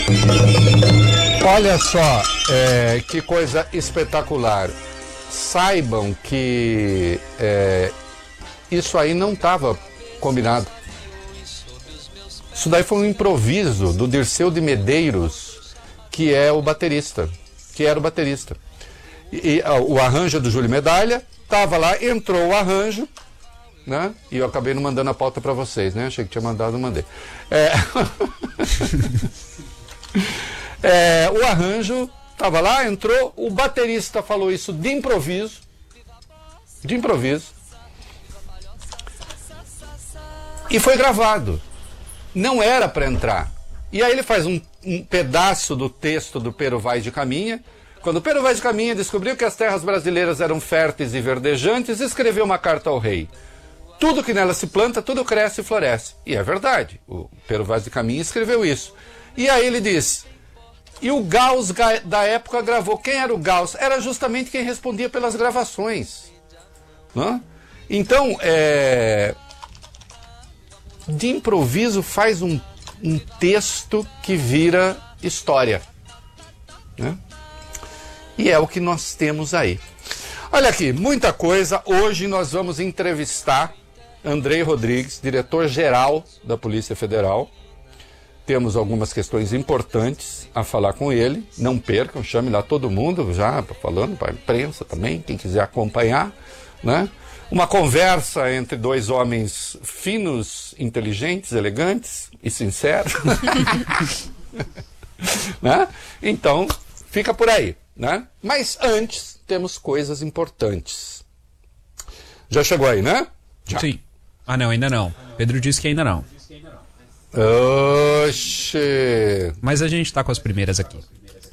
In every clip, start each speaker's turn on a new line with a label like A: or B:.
A: Olha só, que coisa espetacular. Saibam que isso aí não estava combinado. Isso daí foi um improviso do Dirceu de Medeiros, que era o baterista. E o arranjo do Júlio Medalha estava lá, entrou o arranjo, né? E eu acabei não mandando a pauta para vocês, né? Achei que tinha mandado, não mandei. O arranjo estava lá, entrou, o baterista falou isso de improviso, e foi gravado. Não era para entrar. E aí ele faz um pedaço do texto do Pero Vaz de Caminha. Quando o Pero Vaz de Caminha descobriu que as terras brasileiras eram férteis e verdejantes, escreveu uma carta ao rei. Tudo que nela se planta, tudo cresce e floresce. E é verdade, o Pero Vaz de Caminha escreveu isso. E aí ele diz... E o Gauss da época gravou. Quem era o Gauss? Era justamente quem respondia pelas gravações. Né? Então, de improviso faz um texto que vira história. Né? E é o que nós temos aí. Olha aqui, muita coisa. Hoje nós vamos entrevistar Andrei Rodrigues, diretor-geral da Polícia Federal. Temos algumas questões importantes a falar com ele. Não percam, chame lá todo mundo, já falando para a imprensa também, quem quiser acompanhar. Né? Uma conversa entre dois homens finos, inteligentes, elegantes e sinceros. Né? Então, fica por aí. Né? Mas antes, temos coisas importantes. Já chegou aí, né? Já.
B: Sim. Ah, não, ainda não. Pedro disse que ainda não.
A: Oxê.
B: Mas a gente tá com as primeiras aqui.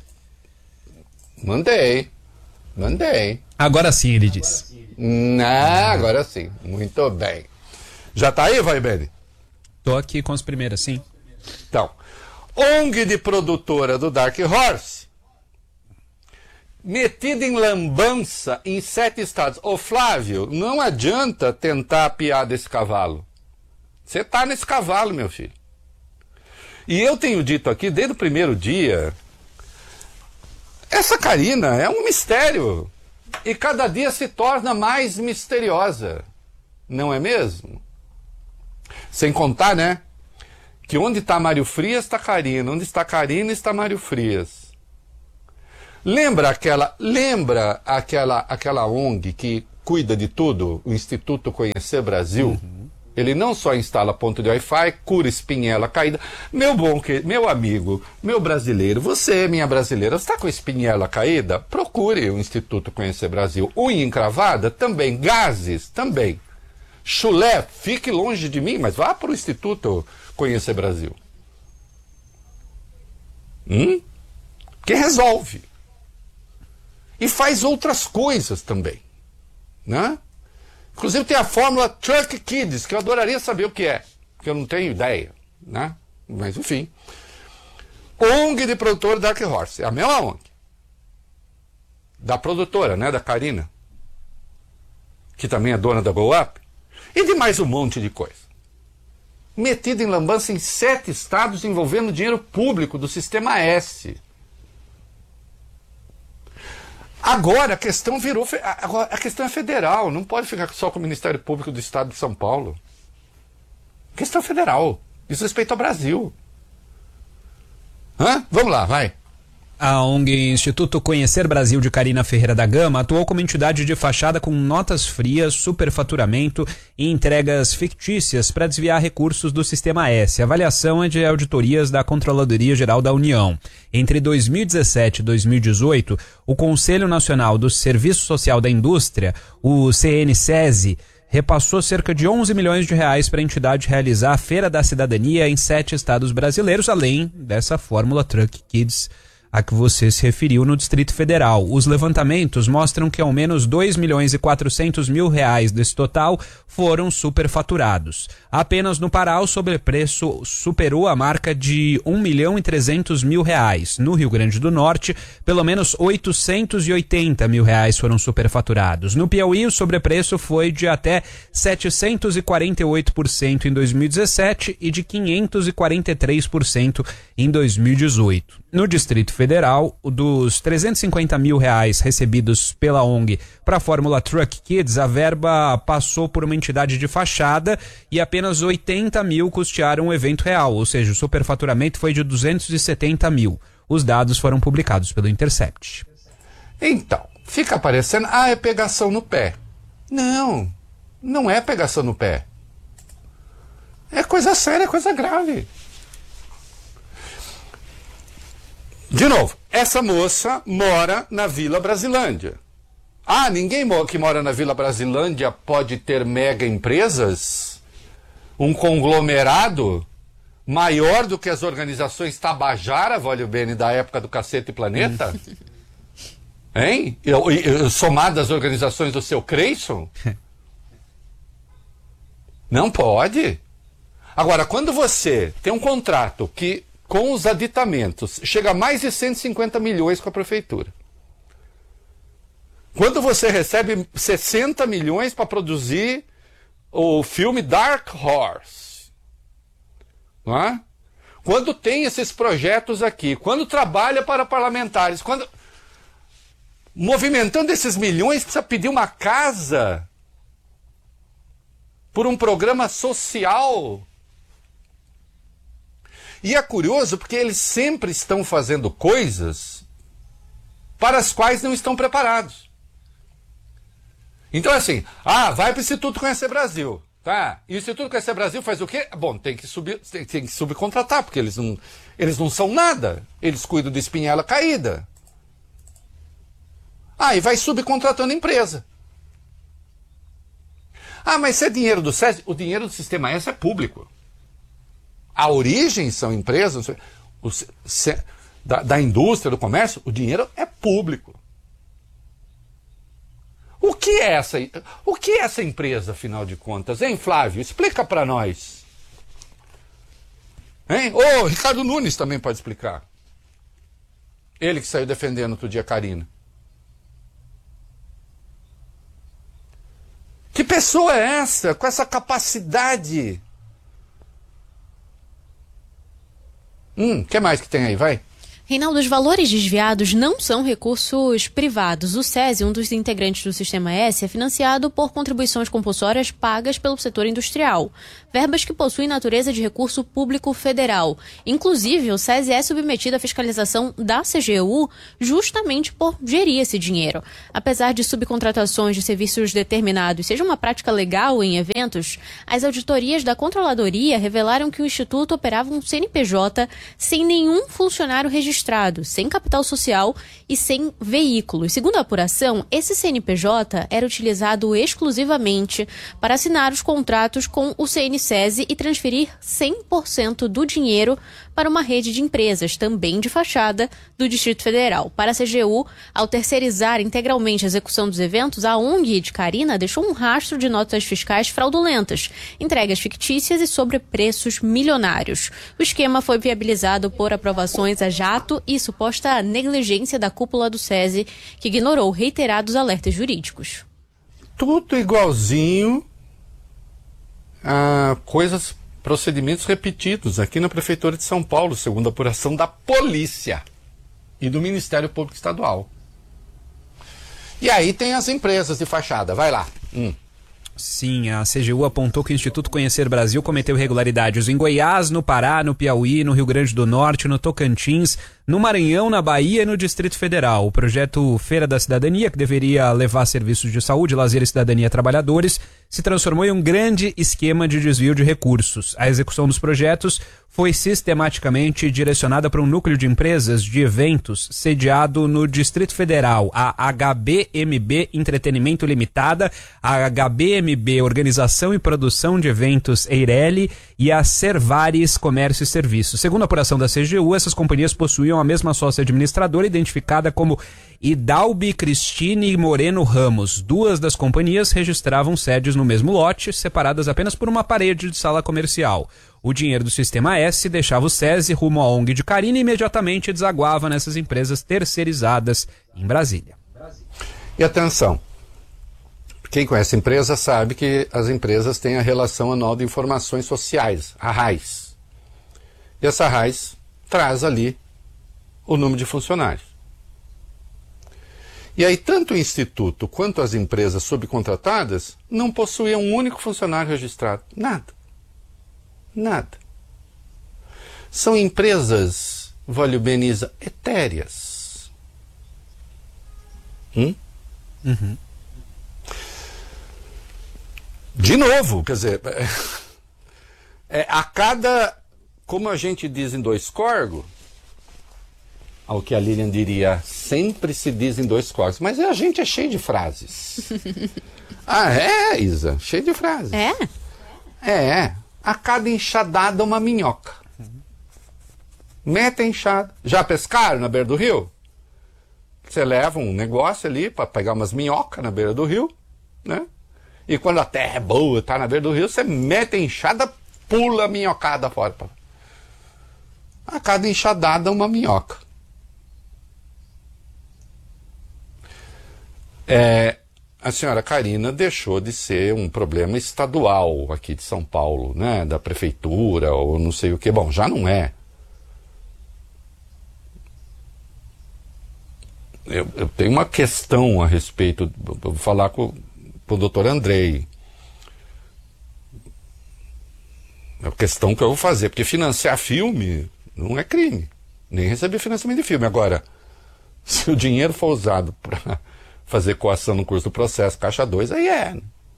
A: Mandei.
B: Agora sim, ele disse.
A: Agora sim. Muito bem. Já tá aí, vai, Benny?
B: Tô aqui com as primeiras, sim.
A: Então, ONG de produtora do Dark Horse, metida em lambança em 7 estados. Ô Flávio, não adianta tentar apiar desse cavalo. Você tá nesse cavalo, meu filho. E eu tenho dito aqui, desde o primeiro dia, essa Karina é um mistério. E cada dia se torna mais misteriosa. Não é mesmo? Sem contar, né? Que onde está Mário Frias está Karina. Onde está Karina está Mário Frias. Lembra aquela ONG que cuida de tudo? O Instituto Conhecer Brasil? Uhum. Ele não só instala ponto de Wi-Fi, cura espinhela caída. Meu amigo, meu brasileiro, você, minha brasileira, está com espinhela caída? Procure o Instituto Conhecer Brasil. Unha encravada? Também. Gases? Também. Chulé? Fique longe de mim, mas vá para o Instituto Conhecer Brasil. Que resolve. E faz outras coisas também. Né? Inclusive tem a fórmula Truck Kids, que eu adoraria saber o que é, porque eu não tenho ideia, né? Mas enfim. ONG de produtor Dark Horse, é a mesma ONG. Da produtora, né? Da Karina, que também é dona da Go Up, e de mais um monte de coisa. Metida em lambança em 7 estados envolvendo dinheiro público do Sistema S. Agora a questão a questão é federal, não pode ficar só com o Ministério Público do Estado de São Paulo. Questão federal, diz respeito ao Brasil. Vamos lá, vai.
B: A ONG Instituto Conhecer Brasil de Karina Ferreira da Gama atuou como entidade de fachada com notas frias, superfaturamento e entregas fictícias para desviar recursos do Sistema S. A avaliação é de auditorias da Controladoria Geral da União. Entre 2017 e 2018, o Conselho Nacional do Serviço Social da Indústria, o CNSESI, repassou cerca de 11 milhões de reais para a entidade realizar a Feira da Cidadania em 7 estados brasileiros, além dessa fórmula Truck Kids a que você se referiu no Distrito Federal. Os levantamentos mostram que ao menos R$2.400.000 desse total foram superfaturados. Apenas no Pará, o sobrepreço superou a marca de R$1.300.000. No Rio Grande do Norte, pelo menos R$880.000 foram superfaturados. No Piauí, o sobrepreço foi de até 748% em 2017 e de 543% em 2018. No Distrito Federal, dos R$350.000 recebidos pela ONG para a Fórmula Truck Kids, a verba passou por uma entidade de fachada e apenas 80 mil custearam o evento real, ou seja, o superfaturamento foi de 270 mil. Os dados foram publicados pelo Intercept.
A: Então, fica parecendo, é pegação no pé. Não, não é pegação no pé. É coisa séria, é coisa grave. De novo, essa moça mora na Vila Brasilândia. Ninguém que mora na Vila Brasilândia pode ter mega empresas? Um conglomerado maior do que as organizações Tabajara, Vólio Bene, da época do Cacete e Planeta? Hein? Somado às organizações do seu Creyson? Não pode. Agora, quando você tem um contrato que, com os aditamentos, chega a mais de 150 milhões com a prefeitura. Quando você recebe 60 milhões para produzir o filme Dark Horse. Não é? Quando tem esses projetos aqui, quando trabalha para parlamentares, quando movimentando esses milhões, precisa pedir uma casa por um programa social. E é curioso porque eles sempre estão fazendo coisas para as quais não estão preparados. Então assim, vai para o Instituto Conhecer Brasil, tá? E o Instituto Conhecer Brasil faz o quê? Bom, tem que subcontratar, porque eles não são nada. Eles cuidam de espinhela caída. E vai subcontratando a empresa. Mas se é dinheiro do SESI, o dinheiro do Sistema S é público. A origem são empresas, da indústria, do comércio, o dinheiro é público. O que é essa empresa, afinal de contas? Hein, Flávio? Explica para nós. Hein? Ricardo Nunes também pode explicar. Ele que saiu defendendo outro dia a Karina. Que pessoa é essa, com essa capacidade? Que mais que tem aí? Vai.
C: Reinaldo, os valores desviados não são recursos privados. O SESI, um dos integrantes do Sistema S, é financiado por contribuições compulsórias pagas pelo setor industrial. Verbas que possuem natureza de recurso público federal. Inclusive, o SESI é submetido à fiscalização da CGU justamente por gerir esse dinheiro. Apesar de subcontratações de serviços determinados seja uma prática legal em eventos, as auditorias da Controladoria revelaram que o Instituto operava um CNPJ sem nenhum funcionário registrado, sem capital social e sem veículos. Segundo a apuração, esse CNPJ era utilizado exclusivamente para assinar os contratos com o CNSESI e transferir 100% do dinheiro para uma rede de empresas, também de fachada, do Distrito Federal. Para a CGU, ao terceirizar integralmente a execução dos eventos, a ONG de Karina deixou um rastro de notas fiscais fraudulentas, entregas fictícias e sobrepreços milionários. O esquema foi viabilizado por aprovações a jato e suposta negligência da cúpula do SESI, que ignorou reiterados alertas jurídicos.
A: Tudo igualzinho a procedimentos repetidos aqui na Prefeitura de São Paulo, segundo a apuração da Polícia e do Ministério Público Estadual. E aí tem as empresas de fachada, vai lá.
B: Sim, a CGU apontou que o Instituto Conhecer Brasil cometeu irregularidades em Goiás, no Pará, no Piauí, no Rio Grande do Norte, no Tocantins, no Maranhão, na Bahia e no Distrito Federal. O projeto Feira da Cidadania, que deveria levar serviços de saúde, lazer e cidadania a trabalhadores, se transformou em um grande esquema de desvio de recursos. A execução dos projetos foi sistematicamente direcionada para um núcleo de empresas de eventos sediado no Distrito Federal, a HBMB Entretenimento Limitada, a HBMB Organização e Produção de Eventos Eireli e a Servares Comércio e Serviços. Segundo a apuração da CGU, essas companhias possuíam a mesma sócia administradora identificada como Idalbi Cristine Moreno Ramos. Duas das companhias registravam sedes no mesmo lote, separadas apenas por uma parede de sala comercial. O dinheiro do Sistema S deixava o SESI rumo à ONG de Carina e imediatamente desaguava nessas empresas terceirizadas em Brasília.
A: E atenção, quem conhece a empresa sabe que as empresas têm a Relação Anual de Informações Sociais, a RAIS. E essa RAIS traz ali o número de funcionários. E aí tanto o Instituto quanto as empresas subcontratadas não possuíam um único funcionário registrado. Nada. Nada. São empresas, Vólio Beniza, etéreas. De novo, quer dizer, a cada, como a gente diz em dois corgos, ao que a Lilian diria, sempre se diz em dois corgos, mas a gente é cheio de frases. Ah, é, Isa? Cheio de frases. É. A cada enxadada uma minhoca. Mete a enxada. Já pescaram na beira do rio? Você leva um negócio ali para pegar umas minhocas na beira do rio, né? E quando a terra é boa, tá na beira do rio, você mete a enxada, pula a minhocada fora. A cada enxadada uma minhoca. A senhora Carina deixou de ser um problema estadual aqui de São Paulo, né? Da prefeitura ou não sei o que. Bom, já não é. Eu tenho uma questão a respeito, vou falar com o doutor Andrei. É uma questão que eu vou fazer, porque financiar filme não é crime. Nem receber financiamento de filme. Agora, se o dinheiro for usado para fazer coação no curso do processo, caixa 2, aí é.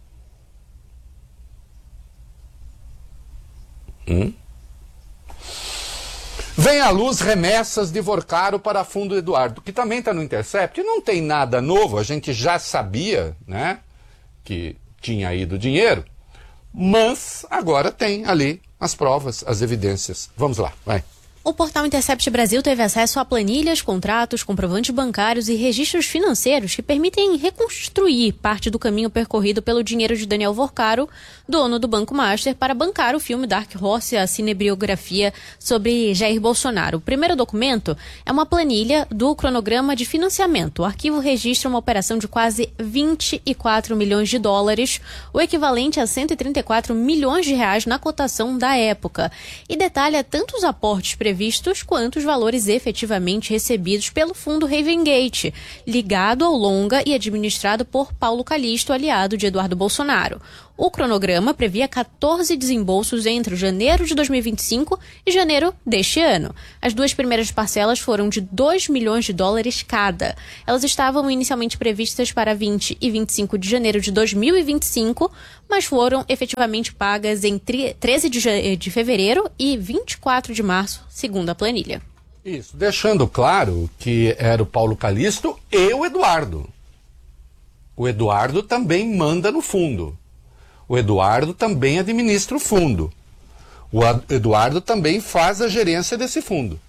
A: Vem à luz remessas de Vorcaro para Fundo Eduardo, que também está no Intercept. Não tem nada novo, a gente já sabia, né, que tinha ido dinheiro, mas agora tem ali as provas, as evidências. Vamos lá, vai.
C: O portal Intercept Brasil teve acesso a planilhas, contratos, comprovantes bancários e registros financeiros que permitem reconstruir parte do caminho percorrido pelo dinheiro de Daniel Vorcaro, dono do Banco Master, para bancar o filme Dark Horse, a cinebiografia sobre Jair Bolsonaro. O primeiro documento é uma planilha do cronograma de financiamento. O arquivo registra uma operação de quase 24 milhões de dólares, o equivalente a 134 milhões de reais na cotação da época, e detalha tanto os aportes previstos quanto os valores efetivamente recebidos pelo fundo Ravengate, ligado ao longa e administrado por Paulo Calixto, aliado de Eduardo Bolsonaro. O cronograma previa 14 desembolsos entre janeiro de 2025 e janeiro deste ano. As duas primeiras parcelas foram de 2 milhões de dólares cada. Elas estavam inicialmente previstas para 20 e 25 de janeiro de 2025, mas foram efetivamente pagas em 13 de fevereiro e 24 de março, segundo a planilha.
A: Isso, deixando claro que era o Paulo Calixto e o Eduardo. O Eduardo também manda no fundo. O Eduardo também administra o fundo. O Eduardo também faz a gerência desse fundo.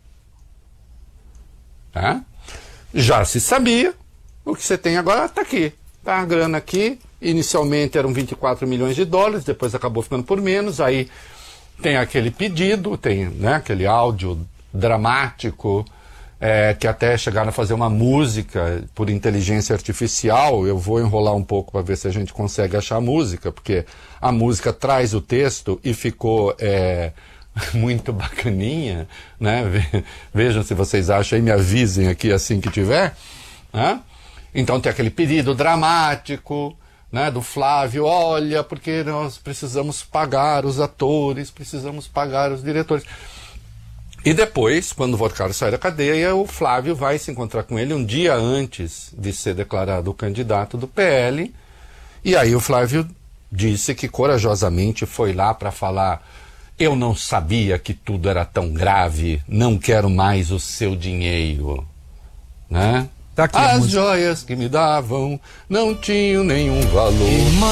A: Tá? Já se sabia. O que você tem agora está aqui. Tá a grana aqui. Inicialmente eram 24 milhões de dólares, depois acabou ficando por menos. Aí tem aquele pedido, tem, né, aquele áudio dramático, que até chegaram a fazer uma música por inteligência artificial. Eu vou enrolar um pouco para ver se a gente consegue achar a música, porque a música traz o texto e ficou muito bacaninha, né? Vejam se vocês acham aí, me avisem aqui assim que tiver, né? Então tem aquele pedido dramático, né, do Flávio, olha, porque nós precisamos pagar os atores, precisamos pagar os diretores. E depois, quando o Vorcaro sai da cadeia, o Flávio vai se encontrar com ele um dia antes de ser declarado o candidato do PL. E aí o Flávio disse que corajosamente foi lá para falar Eu não sabia que tudo era tão grave, não quero mais o seu dinheiro, né?
B: Tá aqui a
A: As
B: música.
A: joias que me davam não tinham nenhum valor.